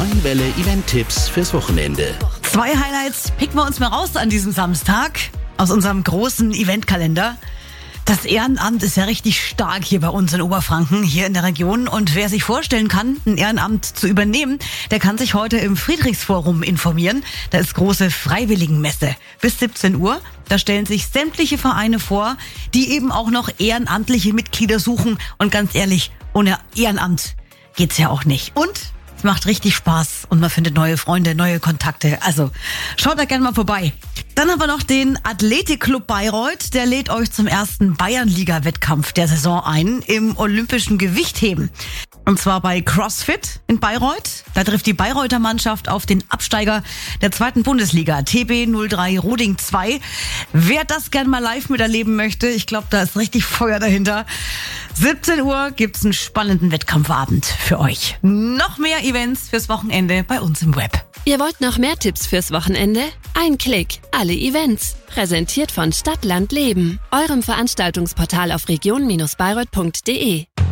Neue Welle Event-Tipps fürs Wochenende. 2 Highlights picken wir uns mal raus an diesem Samstag aus unserem großen Eventkalender. Das Ehrenamt ist ja richtig stark hier bei uns in Oberfranken, hier in der Region. Und wer sich vorstellen kann, ein Ehrenamt zu übernehmen, der kann sich heute im Friedrichsforum informieren. Da ist große Freiwilligenmesse bis 17 Uhr. Da stellen sich sämtliche Vereine vor, die eben auch noch ehrenamtliche Mitglieder suchen. Und ganz ehrlich, ohne Ehrenamt geht's ja auch nicht. Und es macht richtig Spaß und man findet neue Freunde, neue Kontakte. Also schaut da gerne mal vorbei. Dann haben wir noch den Athletikclub Bayreuth. Der lädt euch zum ersten Bayernliga-Wettkampf der Saison ein im olympischen Gewichtheben. Und zwar bei CrossFit in Bayreuth. Da trifft die Bayreuther Mannschaft auf den Absteiger der 2. Bundesliga, TB 03 Roding 2. Wer das gerne mal live miterleben möchte, ich glaube, da ist richtig Feuer dahinter. 17 Uhr gibt's einen spannenden Wettkampfabend für euch. Noch mehr Events fürs Wochenende bei uns im Web. Ihr wollt noch mehr Tipps fürs Wochenende? Ein Klick, alle Events. Präsentiert von Stadt, Land, Leben. Eurem Veranstaltungsportal auf region-bayreuth.de.